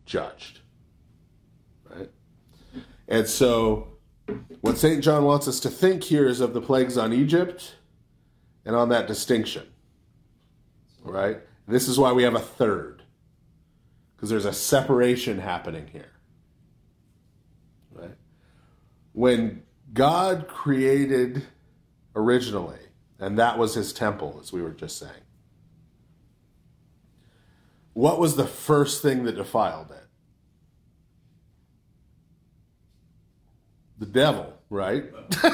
judged. Right? And so what St. John wants us to think here is of the plagues on Egypt and on that distinction. Right? This is why we have a third. Because there's a separation happening here. Right? When God created originally, and that was his temple, as we were just saying, what was the first thing that defiled it? The devil, right?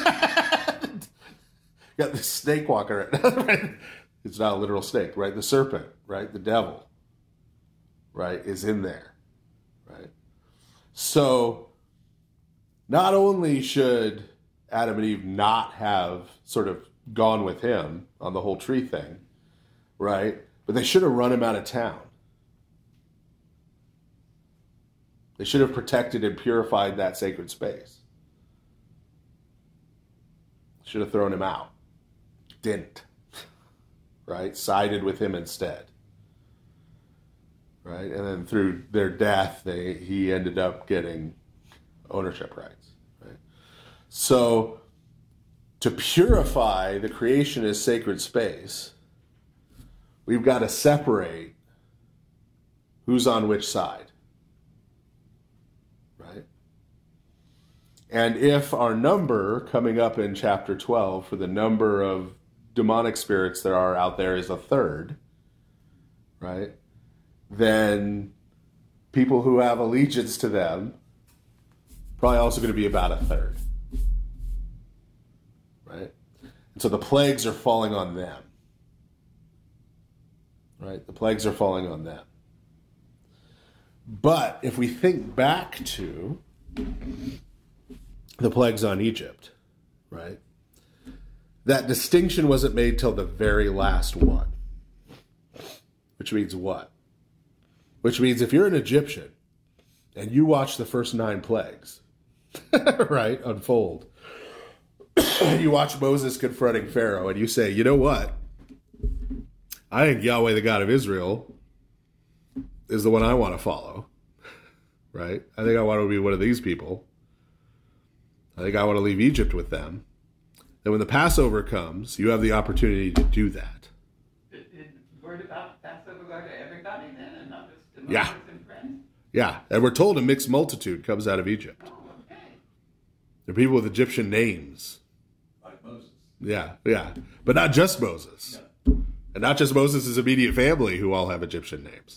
Got the snake walking around. Right? It's not a literal snake, right? The serpent, right? The devil, right, is in there, right? So not only should Adam and Eve not have sort of gone with him on the whole tree thing, right? But they should have run him out of town. They should have protected and purified that sacred space. Should have thrown him out. Didn't. Right? Sided with him instead. Right? And then through their death, he ended up getting ownership rights. Right? So, to purify the creation as sacred space, we've got to separate who's on which side. Right? And if our number coming up in chapter 12 for the number of demonic spirits that are out there is a third, right? Then people who have allegiance to them probably also going to be about a third, right? And so the plagues are falling on them, right? The plagues are falling on them. But if we think back to the plagues on Egypt, right? That distinction wasn't made till the very last one. Which means what? Which means if you're an Egyptian and you watch the first 9 plagues, right, unfold, you watch Moses confronting Pharaoh and you say, you know what? I think Yahweh, the God of Israel, is the one I want to follow, right? I think I want to be one of these people. I think I want to leave Egypt with them. Then when the Passover comes, you have the opportunity to do that. Did word about Passover go to everybody then and not just to Moses and friends? Yeah, and we're told a mixed multitude comes out of Egypt. Oh, okay. They're people with Egyptian names. Like Moses. Yeah. But not just Moses. Yeah. And not just Moses' immediate family who all have Egyptian names.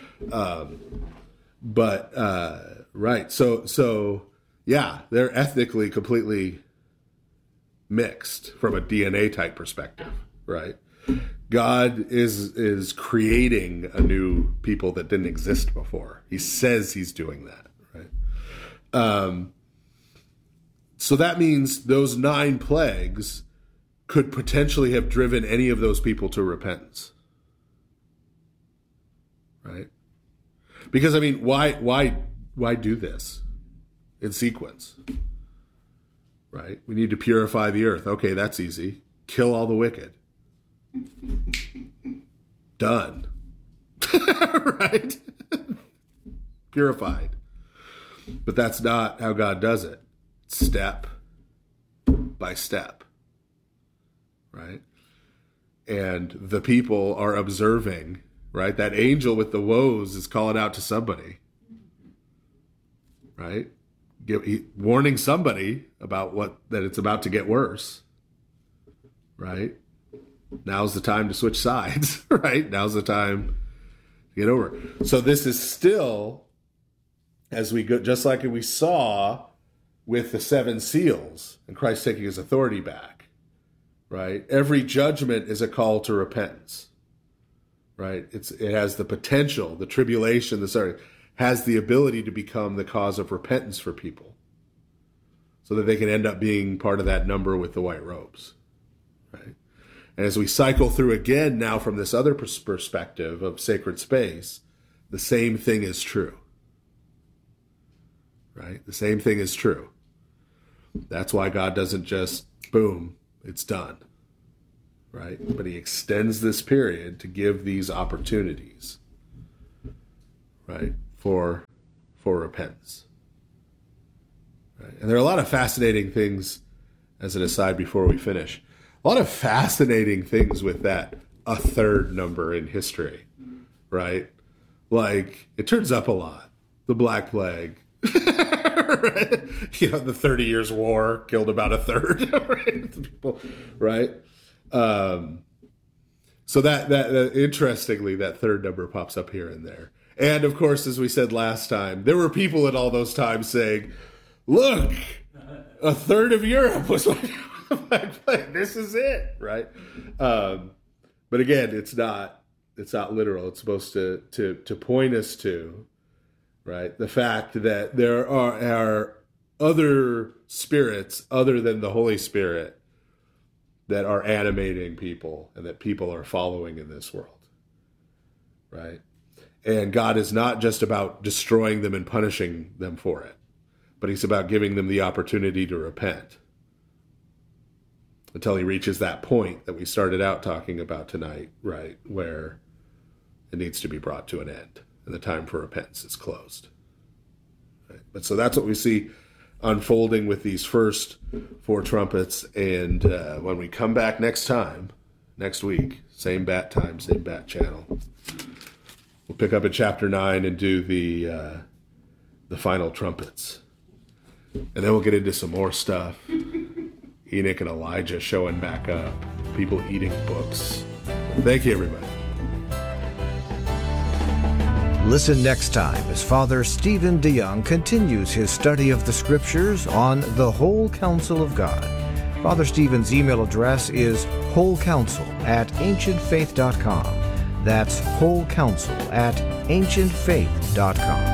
Right. So yeah, they're ethnically completely mixed from a DNA type perspective, right? God is creating a new people that didn't exist before. He says he's doing that, right? So that means those 9 plagues could potentially have driven any of those people to repentance, right? Because I mean, why do this in sequence? Right? We need to purify the earth. Okay, that's easy. Kill all the wicked. Done. Right? Purified. But that's not how God does it. Step by step. Right? And the people are observing, right? That angel with the woes is calling out to somebody. Right? Warning somebody about that it's about to get worse, right? Now's the time to switch sides, right? Now's the time to get over. So this is still, as we go, just like we saw with the 7 seals and Christ taking his authority back, right? Every judgment is a call to repentance, right? It has the potential, the tribulation, has the ability to become the cause of repentance for people so that they can end up being part of that number with the white robes, right? And as we cycle through again now from this other perspective of sacred space, the same thing is true, right? The same thing is true. That's why God doesn't just, boom, it's done, right? But he extends this period to give these opportunities, right? For for repentance. Right? And there are a lot of fascinating things, as an aside before we finish, a lot of fascinating things with that a third number in history, right? Like, it turns up a lot. The Black Plague, right? You know, the 30 Years' War killed about a third, right? People, right? So that interestingly, that third number pops up here and there. And of course, as we said last time, there were people at all those times saying, look, a third of Europe was like, this is it, right? But again, it's not literal. It's supposed to point us to, right, the fact that there are other spirits other than the Holy Spirit that are animating people and that people are following in this world, right? And God is not just about destroying them and punishing them for it, but he's about giving them the opportunity to repent until he reaches that point that we started out talking about tonight, right, where it needs to be brought to an end and the time for repentance is closed. Right? But so that's what we see unfolding with these first 4 trumpets. And when we come back next week, same bat time, same bat channel, we'll pick up at chapter 9 and do the final trumpets. And then we'll get into some more stuff. Enoch and Elijah showing back up. People eating books. Thank you, everybody. Listen next time as Father Stephen DeYoung continues his study of the Scriptures on the Whole Counsel of God. Father Stephen's email address is wholecounsel@ancientfaith.com. That's wholecounsel@ancientfaith.com.